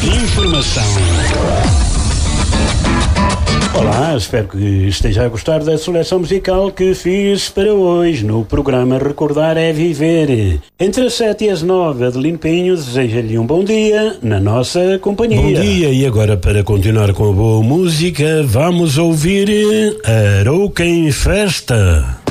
Informação. Olá, espero que esteja a gostar da seleção musical que fiz para hoje no programa Recordar é Viver. Entre as 7 e as 9, Adelino Pinho deseja-lhe um bom dia na nossa companhia. Bom dia, e agora para continuar com a boa música, vamos ouvir Arouca em Festa.